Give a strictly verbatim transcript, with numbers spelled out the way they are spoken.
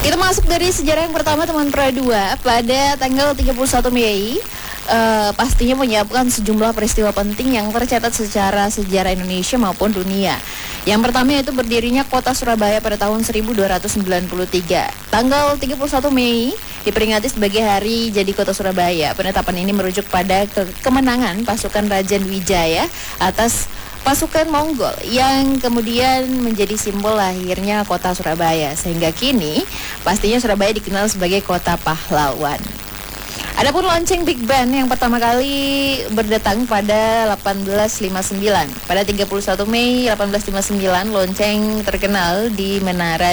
Kita masuk dari sejarah yang pertama teman Pro dua pada tanggal tiga puluh satu Mei. Uh, pastinya menyiapkan sejumlah peristiwa penting yang tercatat secara sejarah Indonesia maupun dunia. Yang pertama yaitu berdirinya kota Surabaya pada tahun seribu dua ratus sembilan puluh tiga. Tanggal tiga puluh satu Mei diperingati sebagai hari jadi kota Surabaya. Penetapan ini merujuk pada ke- kemenangan pasukan Raja Wijaya atas pasukan Mongol yang kemudian menjadi simbol lahirnya kota Surabaya. Sehingga kini pastinya Surabaya dikenal sebagai kota pahlawan. Adapun lonceng Big Band yang pertama kali berdatang pada delapan belas lima puluh sembilan. Pada tiga puluh satu Mei delapan belas lima puluh sembilan, lonceng terkenal di Menara